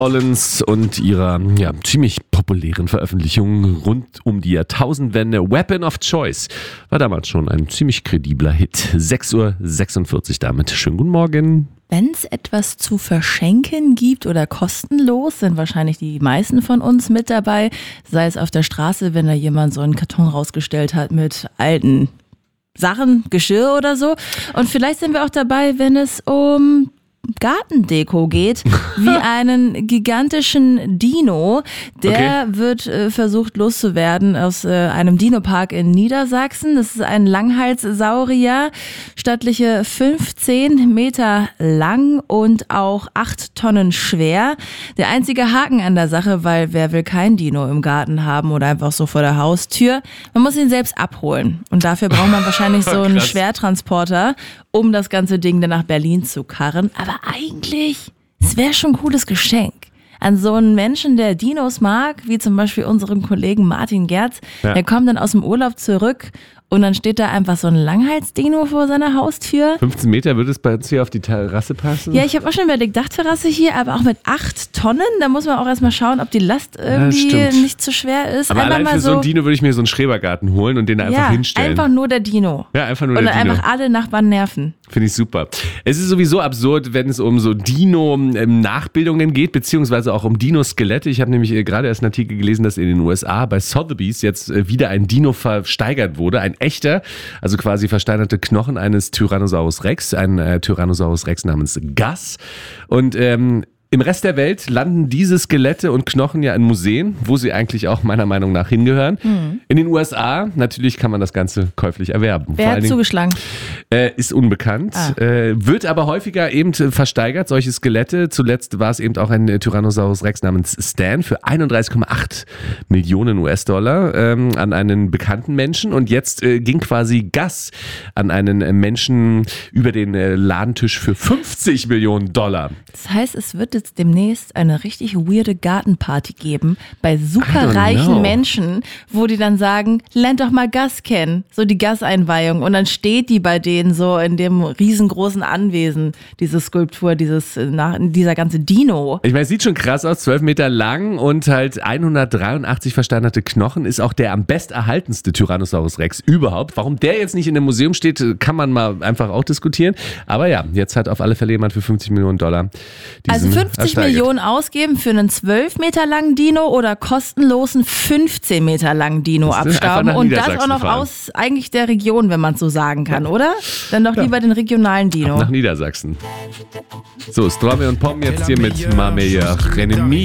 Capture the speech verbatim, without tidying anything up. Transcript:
Collins und ihrer ja, ziemlich populären Veröffentlichung rund um die Jahrtausendwende. Weapon of Choice war damals schon ein ziemlich kredibler Hit. sechs Uhr sechsundvierzig damit. Schönen guten Morgen. Wenn es etwas zu verschenken gibt oder kostenlos, sind wahrscheinlich die meisten von uns mit dabei. Sei es auf der Straße, wenn da jemand so einen Karton rausgestellt hat mit alten Sachen, Geschirr oder so. Und vielleicht sind wir auch dabei, wenn es um Gartendeko geht, wie einen gigantischen Dino. Der Okay. wird äh, versucht loszuwerden aus äh, einem Dinopark in Niedersachsen. Das ist ein Langhalssaurier, stattliche fünfzehn Meter lang und auch acht Tonnen schwer. Der einzige Haken an der Sache, weil wer will kein Dino im Garten haben oder einfach so vor der Haustür, man muss ihn selbst abholen. Und dafür braucht man wahrscheinlich so einen Krass. Schwertransporter, um das ganze Ding dann nach Berlin zu karren. Aber eigentlich, es wäre schon ein cooles Geschenk an so einen Menschen, der Dinos mag, wie zum Beispiel unseren Kollegen Martin Gerz. Ja. Der kommt dann aus dem Urlaub zurück und dann steht da einfach so ein Langhalsdino vor seiner Haustür. fünfzehn Meter würde es bei uns hier auf die Terrasse passen? Ja, ich habe auch schon überlegt, Dachterrasse hier, aber auch mit acht Tonnen, da muss man auch erstmal schauen, ob die Last irgendwie stimmt. nicht zu schwer ist. Aber einfach allein mal für so so, einen Dino würde ich mir so einen Schrebergarten holen und den da einfach ja, hinstellen. einfach nur der Dino. ja, einfach nur Und der dann Dino. einfach alle Nachbarn nerven. Finde ich super. Es ist sowieso absurd, wenn es um so Dino-Nachbildungen geht, beziehungsweise auch um Dino-Skelette. Ich habe nämlich äh, gerade erst einen Artikel gelesen, dass in den U S A bei Sotheby's jetzt äh, wieder ein Dino versteigert wurde. Ein echter, also quasi versteinerte Knochen eines Tyrannosaurus Rex, ein äh, Tyrannosaurus Rex namens Gus. Und ähm, im Rest der Welt landen diese Skelette und Knochen ja in Museen, wo sie eigentlich auch meiner Meinung nach hingehören. Mhm. In den U S A, natürlich kann man das Ganze käuflich erwerben. Wer Vor hat allen Dingen- zugeschlagen? äh, ist unbekannt, Ah. äh, wird aber häufiger eben versteigert, solche Skelette. Zuletzt war es eben auch ein Tyrannosaurus Rex namens Stan für einunddreißig Komma acht Millionen U S-Dollar ähm, an einen bekannten Menschen. Und jetzt äh, ging quasi Gus an einen äh, Menschen über den äh, Ladentisch für fünfzig Millionen Dollar. Das heißt, es wird jetzt demnächst eine richtig weirde Gartenparty geben bei I don't superreichen know. Menschen, wo die dann sagen, lernt doch mal Gus kennen, so die Gus-Einweihung. Und dann steht die bei denen so in dem riesengroßen Anwesen, diese Skulptur, dieses, äh, nach- dieser ganze Dino. Ich meine, es sieht schon krass aus, zwölf Meter lang und halt hundertdreiundachtzig versteinerte Knochen, ist auch der am besterhaltenste Tyrannosaurus Rex überhaupt. Warum der jetzt nicht in einem Museum steht, kann man mal einfach auch diskutieren. Aber ja, jetzt hat auf alle Fälle jemand für fünfzig Millionen Dollar diesen Also fünfzig ersteigert. Millionen ausgeben für einen zwölf Meter langen Dino oder kostenlosen fünfzehn Meter langen Dino Das ist einfach abstauben nach und das Niedersachsen auch noch fahren. aus eigentlich der Region, wenn man es so sagen kann, oder? Dann doch lieber den regionalen Dino. Nach Niedersachsen. So, Stromae und Pom jetzt hier mit Ma Meilleure Ennemie.